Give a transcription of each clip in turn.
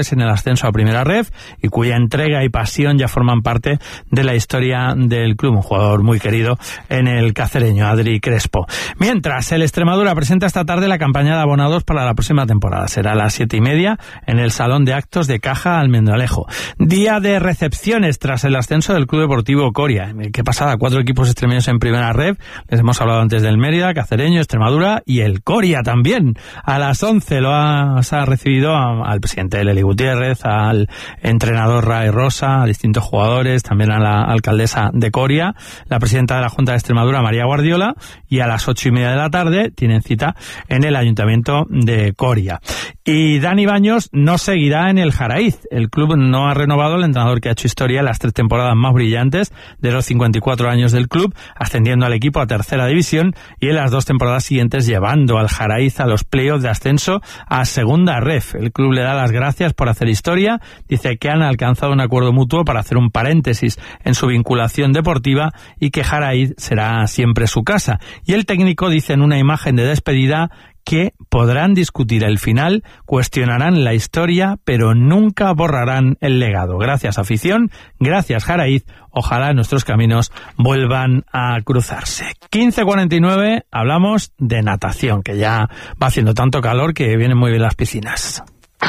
clubes en el ascenso a Primera Ref y cuya entrega y pasión ya forman parte de la historia del club. Un jugador muy querido en el cacereño, Adri Crespo. Mientras, el Extremadura presenta esta tarde la campaña de abonados para la próxima temporada. Será a las 7:30 en el Salón de Actos de Caja Almendralejo. Día de recepciones tras el ascenso del Club Deportivo Coria. Qué pasada, 4 equipos extremeños en Primera Ref. Les hemos hablado antes del Mérida, Cacereño, Extremadura y el Coria también. A las 11 se ha recibido al presidente Leli Gutiérrez, al entrenador Ray Rosa, a distintos jugadores, también a la alcaldesa de Coria, la presidenta de la Junta de Extremadura, María Guardiola, y a las 8:30 de la tarde tienen cita en el Ayuntamiento de Coria. Y Dani Baños no seguirá en el Jaraíz. El club no ha renovado al entrenador que ha hecho historia en las 3 temporadas más brillantes de los 54 años del club, ascendiendo al equipo a tercera división y en las 2 temporadas siguientes llevando al Jaraíz a los playoffs de ascenso a segunda ref. El club le da las gracias por hacer historia, dice que han alcanzado un acuerdo mutuo para hacer un paréntesis en su vinculación deportiva y que Jaraíz será siempre su casa. Y el técnico dice en una imagen de despedida que podrán discutir el final, cuestionarán la historia, pero nunca borrarán el legado. Gracias, afición, gracias, Jaraíz, ojalá nuestros caminos vuelvan a cruzarse. 15:49, hablamos de natación, que ya va haciendo tanto calor que vienen muy bien las piscinas.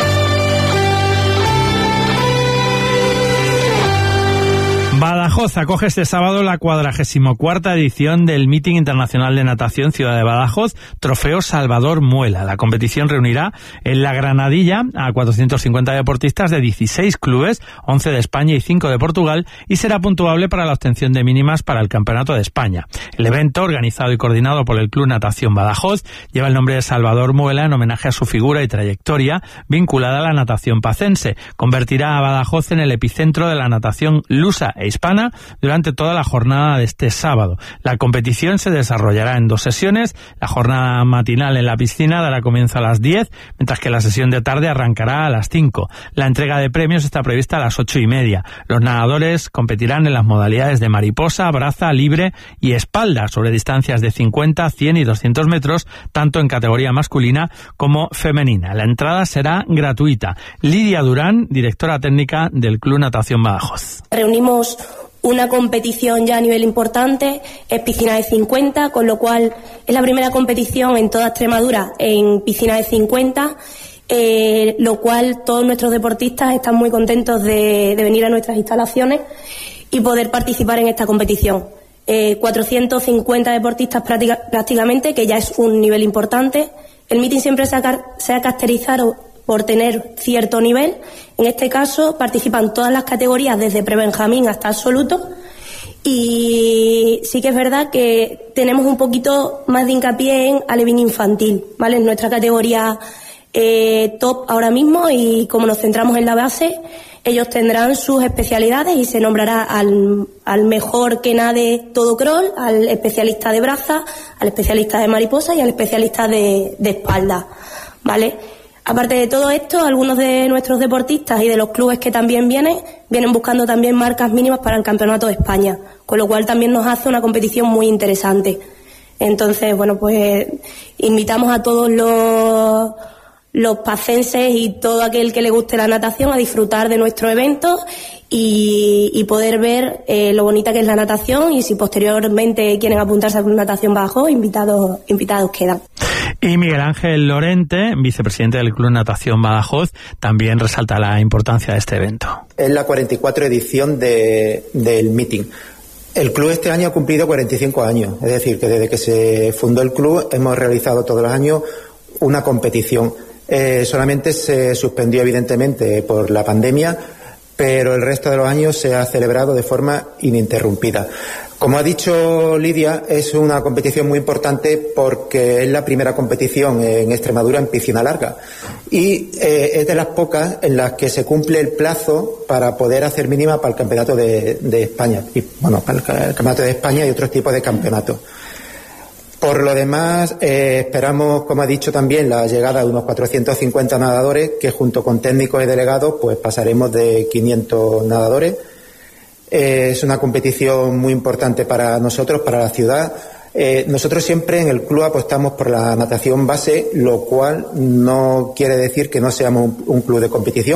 Badajoz acoge este sábado la 44ª edición del Meeting Internacional de Natación Ciudad de Badajoz, Trofeo Salvador Muela. La competición reunirá en la Granadilla a 450 deportistas de 16 clubes, 11 de España y 5 de Portugal, y será puntuable para la obtención de mínimas para el Campeonato de España. El evento, organizado y coordinado por el Club Natación Badajoz, lleva el nombre de Salvador Muela en homenaje a su figura y trayectoria vinculada a la natación pacense. Convertirá a Badajoz en el epicentro de la natación lusa e hispana durante toda la jornada de este sábado. La competición se desarrollará en 2 sesiones. La jornada matinal en la piscina dará comienzo a las 10, mientras que la sesión de tarde arrancará a las 5. La entrega de premios está prevista a las 8:30. Los nadadores competirán en las modalidades de mariposa, braza, libre y espalda sobre distancias de 50, 100 y 200 metros, tanto en categoría masculina como femenina. La entrada será gratuita. Lidia Durán, directora técnica del Club Natación Badajoz. Reunimos una competición ya a nivel importante, es piscina de 50, con lo cual es la primera competición en toda Extremadura en piscina de 50, lo cual todos nuestros deportistas están muy contentos de venir a nuestras instalaciones y poder participar en esta competición. 450 deportistas prácticamente, que ya es un nivel importante. El meeting siempre se ha caracterizado por tener cierto nivel. En este caso participan todas las categorías, desde prebenjamín hasta absoluto, y sí que es verdad que tenemos un poquito más de hincapié en alevín infantil, ¿vale? En nuestra categoría top ahora mismo, y como nos centramos en la base, ellos tendrán sus especialidades y se nombrará al mejor que nade todo crawl, al especialista de braza, al especialista de mariposa y al especialista de espalda, ¿vale? Aparte de todo esto, algunos de nuestros deportistas y de los clubes que también vienen buscando también marcas mínimas para el Campeonato de España, con lo cual también nos hace una competición muy interesante. Entonces, bueno, pues invitamos a todos los pacenses y todo aquel que le guste la natación a disfrutar de nuestro evento y poder ver lo bonita que es la natación, y si posteriormente quieren apuntarse a Club Natación Badajoz, invitados quedan. Y Miguel Ángel Lorente, vicepresidente del Club Natación Badajoz, también resalta la importancia de este evento. Es la 44 edición del meeting. El club este año ha cumplido 45 años, es decir, que desde que se fundó el club hemos realizado todos los años una competición. Solamente se suspendió evidentemente por la pandemia, pero el resto de los años se ha celebrado de forma ininterrumpida. Como ha dicho Lidia, es una competición muy importante porque es la primera competición en Extremadura en piscina larga, y es de las pocas en las que se cumple el plazo para poder hacer mínima para el Campeonato de España, y bueno, para el Campeonato de España y otros tipos de campeonatos. Por lo demás, esperamos, como ha dicho también, la llegada de unos 450 nadadores, que junto con técnicos y delegados pues pasaremos de 500 nadadores. Es una competición muy importante para nosotros, para la ciudad. Nosotros siempre en el club apostamos por la natación base, lo cual no quiere decir que no seamos un club de competición.